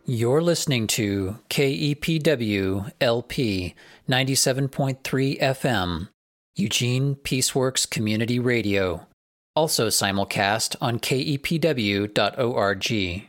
You're listening to KEPW LP 97.3 FM, Eugene Peaceworks Community Radio, also simulcast on kepw.org.